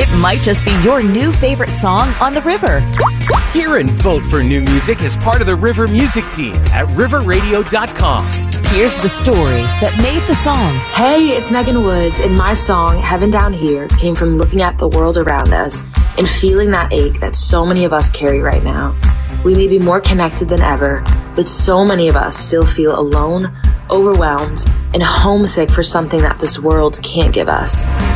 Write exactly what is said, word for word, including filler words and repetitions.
it might just be your new favorite song on the river. Hear and vote for new music as part of the River Music Team at river radio dot com. Here's the story that made the song. Hey, it's Megan Woods, and my song, Heaven Down Here, came from looking at the world around us and feeling that ache that so many of us carry right now. We may be more connected than ever, but so many of us still feel alone, overwhelmed, and homesick for something that this world can't give us.